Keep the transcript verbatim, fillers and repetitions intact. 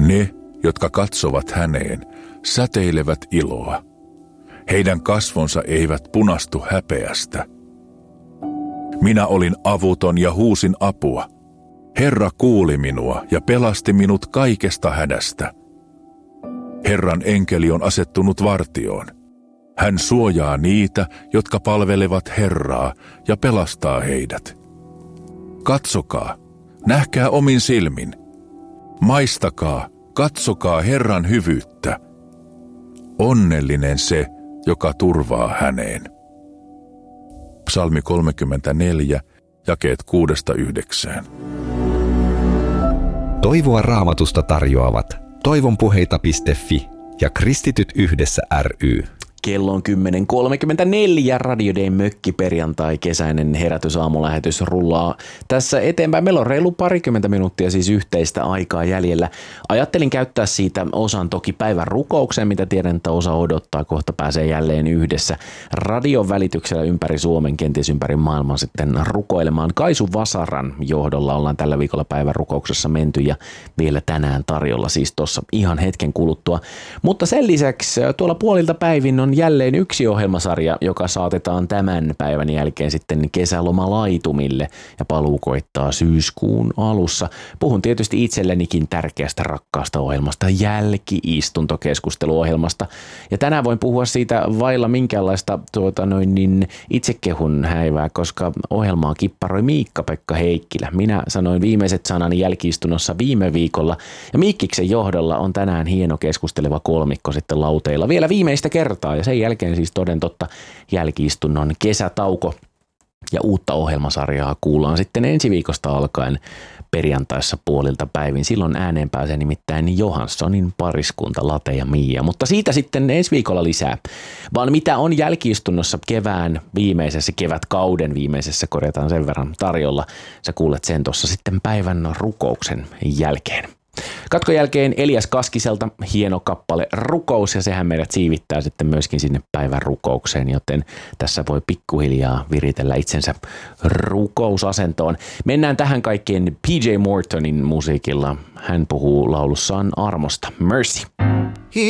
Ne, jotka katsovat häneen, säteilevät iloa. Heidän kasvonsa eivät punastu häpeästä. Minä olin avuton ja huusin apua. Herra kuuli minua ja pelasti minut kaikesta hädästä. Herran enkeli on asettunut vartioon. Hän suojaa niitä, jotka palvelevat Herraa ja pelastaa heidät. Katsokaa, nähkää omin silmin. Maistakaa, katsokaa Herran hyvyyttä. Onnellinen se, joka turvaa häneen. Psalmi kolmekymmentäneljä, jakeet kuudesta yhdeksään. Toivoa Raamatusta tarjoavat toivonpuheita piste fi ja Kristityt yhdessä ry. Kello on kymmenen kolmekymmentäneljä, Radio Day mökki perjantai, kesäinen herätysaamulähetys rullaa tässä eteenpäin. Meillä on reilu parikymmentä minuuttia siis yhteistä aikaa jäljellä. Ajattelin käyttää siitä osan toki päivän rukoukseen, mitä tiedän, että osa odottaa. Kohta pääsee jälleen yhdessä radion välityksellä ympäri Suomen, kenties ympäri maailman sitten rukoilemaan. Kaisu Vasaran johdolla ollaan tällä viikolla päivän rukouksessa menty ja vielä tänään tarjolla siis tuossa ihan hetken kuluttua. Mutta sen lisäksi tuolla puolilta päivin on jälleen yksi ohjelmasarja, joka saatetaan tämän päivän jälkeen sitten kesälomalaitumille ja paluu koittaa syyskuun alussa. Puhun tietysti itsellenikin tärkeästä rakkaasta ohjelmasta, jälki-istuntokeskusteluohjelmasta. Ja tänään voin puhua siitä vailla minkäänlaista tuota noin niin itsekehun häivää, koska ohjelmaa kipparoi Miikka-Pekka Heikkilä. Minä sanoin viimeiset sanani jälki-istunnossa viime viikolla ja Miikkiksen johdolla on tänään hieno keskusteleva kolmikko sitten lauteilla vielä viimeistä kertaa. Ja sen jälkeen siis toden totta jälki-istunnon kesätauko ja uutta ohjelmasarjaa kuullaan sitten ensi viikosta alkaen perjantaissa puolilta päivin. Silloin ääneen pääsee nimittäin Johanssonin pariskunta Late ja Mia, mutta siitä sitten ensi viikolla lisää. Vaan mitä on jälki-istunnossa kevään viimeisessä, kevätkauden viimeisessä, korjataan sen verran tarjolla. Sä kuulet sen tuossa sitten päivän rukouksen jälkeen. Katkon jälkeen Elias Kaskiselta hieno kappale Rukous ja sehän meidät siivittää sitten myöskin sinne päivän rukoukseen, joten tässä voi pikkuhiljaa viritellä itsensä rukousasentoon. Mennään tähän kaikkeen P J Mortonin musiikilla. Hän puhuu laulussaan armosta. Mercy.